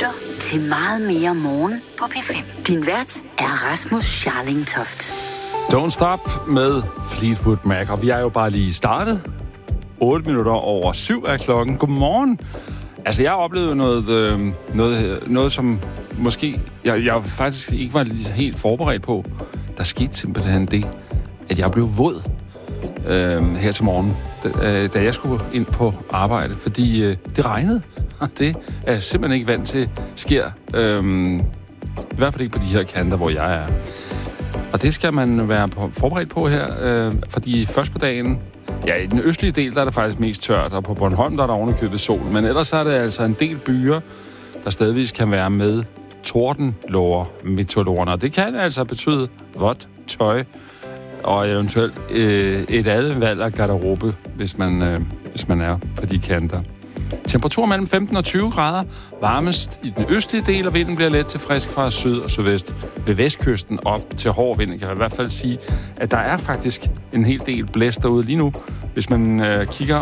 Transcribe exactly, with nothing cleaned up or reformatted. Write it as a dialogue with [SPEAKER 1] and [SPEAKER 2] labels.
[SPEAKER 1] lytter til Meget Mere Morgen på P fem. Din vært er Rasmus Scharlingtoft.
[SPEAKER 2] Don't Stop med Fleetwood Mac, og vi er jo bare lige startet. otte minutter over syv er klokken. Godmorgen. Altså, jeg oplevede noget, øh, noget, noget som måske jeg, jeg faktisk ikke var helt forberedt på. Der skete simpelthen det, at jeg blev våd øh, her til morgen, da, da jeg skulle ind på arbejde, fordi øh, det regnede. Det er jeg simpelthen ikke vant til sker. Øh, I hvert fald ikke på de her kanter, hvor jeg er. Og det skal man være forberedt på her, øh, fordi først på dagen, ja, i den østlige del, der er det faktisk mest tørt, og på Bornholm, der er der ovenikøbet sol. Men ellers er det altså en del byer, der stadigvis kan være med torden, lover meteorologerne. Og det kan altså betyde vådt tøj, og eventuelt øh, et andet valg af garderobe, hvis man, øh, hvis man er på de kanter. Temperatur mellem femten og tyve grader, varmest i den østlige del, og vinden bliver let til frisk fra syd og sydvest. Ved vestkysten op til hård vind, kan jeg i hvert fald sige, at der er faktisk en hel del blæst derude lige nu. Hvis man øh, kigger